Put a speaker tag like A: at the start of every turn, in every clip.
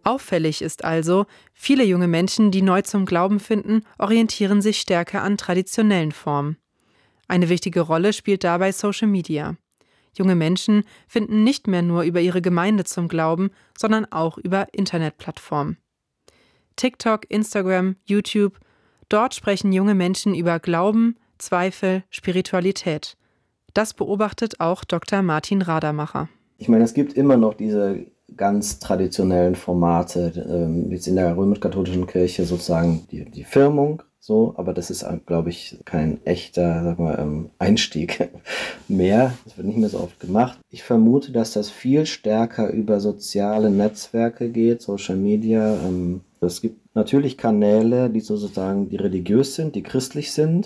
A: Auffällig ist also, viele junge Menschen, die neu zum Glauben finden, orientieren sich stärker an traditionellen Formen. Eine wichtige Rolle spielt dabei Social Media. Junge Menschen finden nicht mehr nur über ihre Gemeinde zum Glauben, sondern auch über Internetplattformen. TikTok, Instagram, YouTube, dort sprechen junge Menschen über Glauben, Zweifel, Spiritualität. Das beobachtet auch Dr. Martin Radermacher.
B: Ich meine, es gibt immer noch diese ganz traditionellen Formate, jetzt in der römisch-katholischen Kirche sozusagen die Firmung, so, aber das ist, glaube ich, kein echter, sagen wir, Einstieg mehr. Das wird nicht mehr so oft gemacht. Ich vermute, dass das viel stärker über soziale Netzwerke geht, Social Media. Es gibt natürlich Kanäle, die sozusagen, die religiös sind, die christlich sind,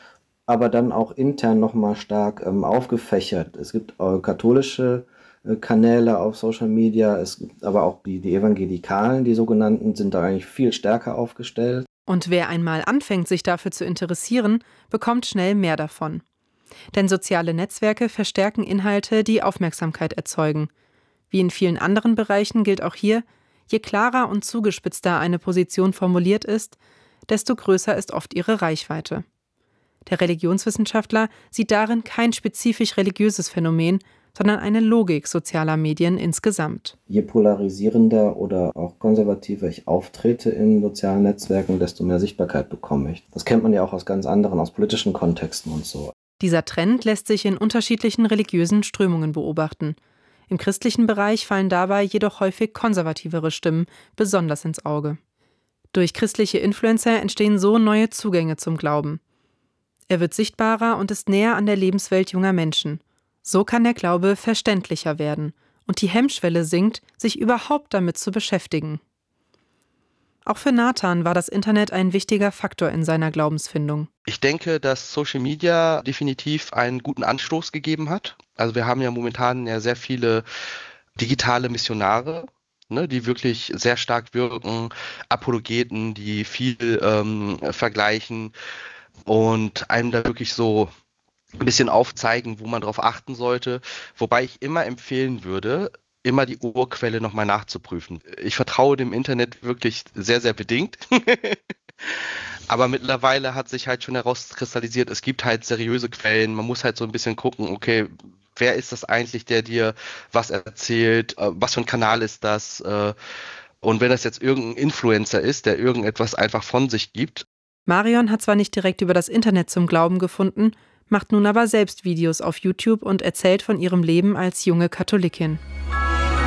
B: aber dann auch intern nochmal stark aufgefächert. Es gibt katholische Kanäle auf Social Media, es gibt aber auch die Evangelikalen, die sogenannten, sind da eigentlich viel stärker aufgestellt.
A: Und wer einmal anfängt, sich dafür zu interessieren, bekommt schnell mehr davon. Denn soziale Netzwerke verstärken Inhalte, die Aufmerksamkeit erzeugen. Wie in vielen anderen Bereichen gilt auch hier, je klarer und zugespitzter eine Position formuliert ist, desto größer ist oft ihre Reichweite. Der Religionswissenschaftler sieht darin kein spezifisch religiöses Phänomen, sondern eine Logik sozialer Medien insgesamt.
B: Je polarisierender oder auch konservativer ich auftrete in sozialen Netzwerken, desto mehr Sichtbarkeit bekomme ich. Das kennt man ja auch aus ganz anderen, aus politischen Kontexten und so.
A: Dieser Trend lässt sich in unterschiedlichen religiösen Strömungen beobachten. Im christlichen Bereich fallen dabei jedoch häufig konservativere Stimmen besonders ins Auge. Durch christliche Influencer entstehen so neue Zugänge zum Glauben. Er wird sichtbarer und ist näher an der Lebenswelt junger Menschen. So kann der Glaube verständlicher werden und die Hemmschwelle sinkt, sich überhaupt damit zu beschäftigen. Auch für Nathan war das Internet ein wichtiger Faktor in seiner Glaubensfindung.
C: Ich denke, dass Social Media definitiv einen guten Anstoß gegeben hat. Also wir haben ja momentan sehr viele digitale Missionare, ne, die wirklich sehr stark wirken, Apologeten, die viel vergleichen und einem da wirklich so ein bisschen aufzeigen, wo man drauf achten sollte. Wobei ich immer empfehlen würde, immer die Urquelle nochmal nachzuprüfen. Ich vertraue dem Internet wirklich sehr, sehr bedingt. Aber mittlerweile hat sich halt schon herauskristallisiert, es gibt halt seriöse Quellen. Man muss halt so ein bisschen gucken, okay, wer ist das eigentlich, der dir was erzählt? Was für ein Kanal ist das? Und wenn das jetzt irgendein Influencer ist, der irgendetwas einfach von sich gibt.
A: Marion hat zwar nicht direkt über das Internet zum Glauben gefunden, macht nun aber selbst Videos auf YouTube und erzählt von ihrem Leben als junge Katholikin.